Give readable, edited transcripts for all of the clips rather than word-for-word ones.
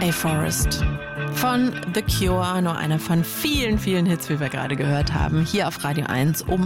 A Forest von The Cure, nur einer von vielen, vielen Hits, wie wir gerade gehört haben, hier auf Radio 1 um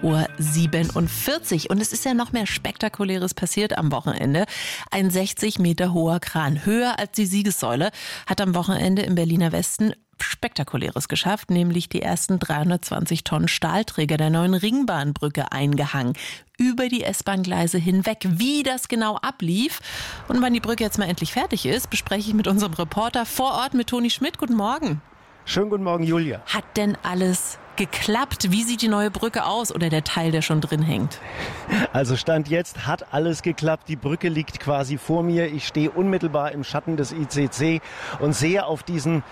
8:47 Uhr. Und es ist ja noch mehr Spektakuläres passiert am Wochenende. Ein 60 Meter hoher Kran, höher als die Siegessäule, hat am Wochenende im Berliner Westen Spektakuläres geschafft, nämlich die ersten 320 Tonnen Stahlträger der neuen Ringbahnbrücke eingehangen. Über die S-Bahn-Gleise hinweg. Wie das genau ablief und wann die Brücke jetzt mal endlich fertig ist, bespreche ich mit unserem Reporter vor Ort, mit Toni Schmidt. Guten Morgen. Schönen guten Morgen, Julia. Hat denn alles geklappt? Wie sieht die neue Brücke aus oder der Teil, der schon drin hängt? Also Stand jetzt hat alles geklappt. Die Brücke liegt quasi vor mir. Ich stehe unmittelbar im Schatten des ICC und sehe auf diesen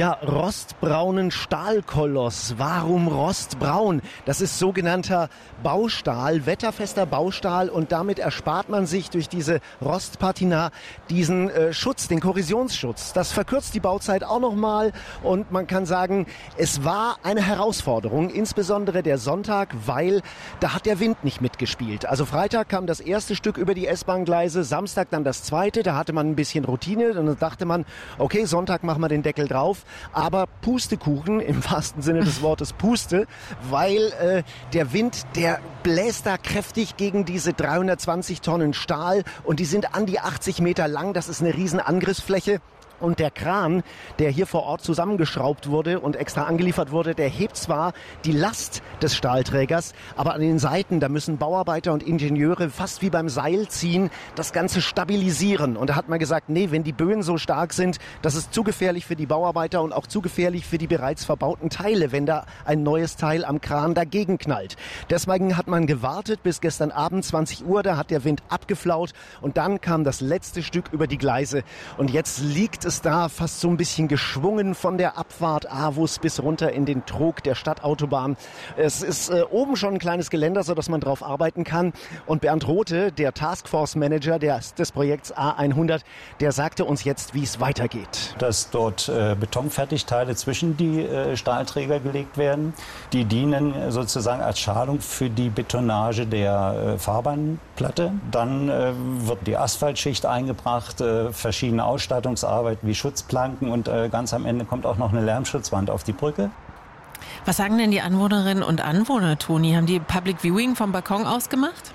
rostbraunen Stahlkoloss. Warum rostbraun? Das ist sogenannter Baustahl, wetterfester Baustahl, und damit erspart man sich durch diese Rostpatina diesen Schutz, den Korrosionsschutz. Das verkürzt die Bauzeit auch nochmal und man kann sagen, es war eine Herausforderung. Insbesondere der Sonntag, weil da hat der Wind nicht mitgespielt. Also Freitag kam das erste Stück über die S-Bahn-Gleise, Samstag dann das zweite, da hatte man ein bisschen Routine, dann dachte man, okay, Sonntag machen wir den Deckel drauf, aber Pustekuchen, im wahrsten Sinne des Wortes Puste, weil der Wind, der bläst da kräftig gegen diese 320 Tonnen Stahl und die sind an die 80 Meter lang, das ist eine riesen Angriffsfläche. Und der Kran, der hier vor Ort zusammengeschraubt wurde und extra angeliefert wurde, der hebt zwar die Last des Stahlträgers, aber an den Seiten, da müssen Bauarbeiter und Ingenieure fast wie beim Seilziehen das Ganze stabilisieren. Und da hat man gesagt, nee, wenn die Böen so stark sind, das ist zu gefährlich für die Bauarbeiter und auch zu gefährlich für die bereits verbauten Teile, wenn da ein neues Teil am Kran dagegen knallt. Deswegen hat man gewartet bis gestern Abend 20 Uhr, da hat der Wind abgeflaut und dann kam das letzte Stück über die Gleise. Und jetzt liegt es da fast so ein bisschen geschwungen von der Abfahrt Avus bis runter in den Trog der Stadtautobahn. Es ist oben schon ein kleines Geländer, sodass man drauf arbeiten kann. Und Bernd Rothe, der Taskforce-Manager des Projekts A100, der sagte uns jetzt, wie es weitergeht. Dass dort Betonfertigteile zwischen die Stahlträger gelegt werden. Die dienen sozusagen als Schalung für die Betonage der Fahrbahnplatte. Dann wird die Asphaltschicht eingebracht, verschiedene Ausstattungsarbeiten wie Schutzplanken und ganz am Ende kommt auch noch eine Lärmschutzwand auf die Brücke. Was sagen denn die Anwohnerinnen und Anwohner, Toni? Haben die Public Viewing vom Balkon aus gemacht?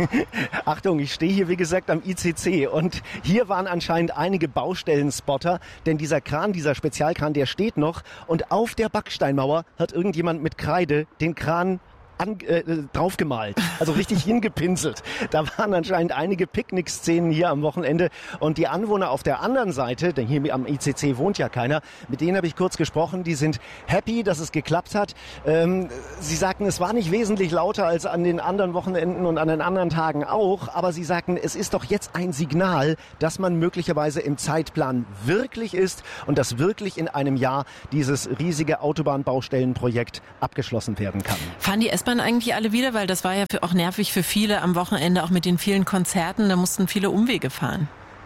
Achtung, ich stehe hier wie gesagt am ICC und hier waren anscheinend einige Baustellenspotter, denn dieser Kran, dieser Spezialkran, der steht noch und auf der Backsteinmauer hat irgendjemand mit Kreide den Kran draufgemalt, also richtig hingepinselt. Da waren anscheinend einige Picknickszenen hier am Wochenende und die Anwohner auf der anderen Seite, denn hier am ICC wohnt ja keiner, mit denen habe ich kurz gesprochen, die sind happy, dass es geklappt hat. Sie sagten, es war nicht wesentlich lauter als an den anderen Wochenenden und an den anderen Tagen auch, aber sie sagten, es ist doch jetzt ein Signal, dass man möglicherweise im Zeitplan wirklich ist und dass wirklich in einem Jahr dieses riesige Autobahnbaustellenprojekt abgeschlossen werden kann. Fahren die S-Bahn eigentlich alle wieder? Weil das war ja auch nervig für viele am Wochenende, auch mit den vielen Konzerten. Da mussten viele Umwege fahren.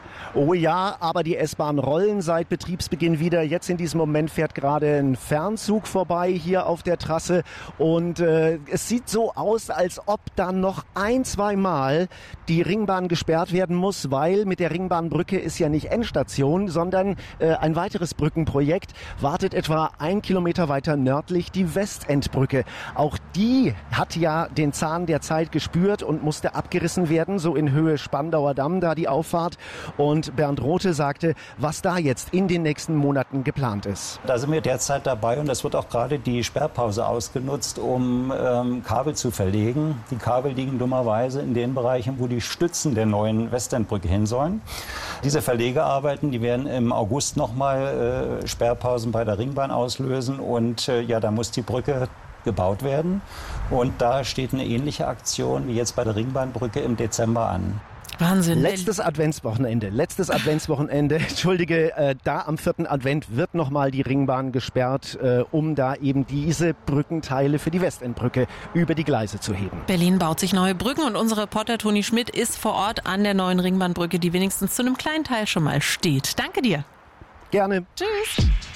Oh ja, aber die S-Bahn rollen seit Betriebsbeginn wieder. Jetzt in diesem Moment fährt gerade ein Fernzug vorbei hier auf der Trasse und es sieht so aus, als ob dann noch 1-2 Mal die Ringbahn gesperrt werden muss, weil mit der Ringbahnbrücke ist ja nicht Endstation, sondern ein weiteres Brückenprojekt wartet etwa 1 Kilometer weiter nördlich, die Westendbrücke. Auch die hat ja den Zahn der Zeit gespürt und musste abgerissen werden, so in Höhe Spandauer Damm, da die Auffahrt. Und Bernd Rothe sagte, was da jetzt in den nächsten Monaten geplant ist. Da sind wir derzeit dabei und es wird auch gerade die Sperrpause ausgenutzt, um Kabel zu verlegen. Die Kabel liegen dummerweise in den Bereichen, wo die Stützen der neuen Westendbrücke hin sollen. Diese Verlegearbeiten, die werden im August nochmal Sperrpausen bei der Ringbahn auslösen und da muss die Brücke gebaut werden. Und da steht eine ähnliche Aktion wie jetzt bei der Ringbahnbrücke im Dezember an. Wahnsinn. Letztes Adventswochenende, entschuldige, da am 4. Advent wird nochmal die Ringbahn gesperrt, um da eben diese Brückenteile für die Westendbrücke über die Gleise zu heben. Berlin baut sich neue Brücken und unser Reporter Toni Schmidt ist vor Ort an der neuen Ringbahnbrücke, die wenigstens zu einem kleinen Teil schon mal steht. Danke dir. Gerne. Tschüss.